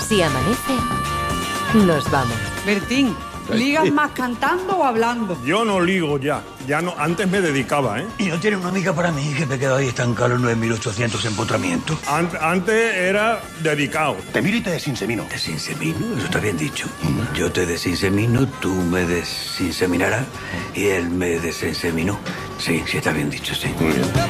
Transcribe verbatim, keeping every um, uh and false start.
Si amanece, nos vamos. Bertín, ¿ligas más cantando o hablando? Yo no ligo ya. Ya no, antes me dedicaba, ¿eh? ¿Y no tiene una amiga para mí que me quedo ahí estancado en los nueve mil ochocientos empotramientos? Ant- antes era dedicado. Te miro y te desinsemino. ¿Desinsemino? Eso está bien dicho. Yo te desinsemino, tú me desinseminarás y él me desinseminó. Sí, sí está bien dicho, sí. Muy bien.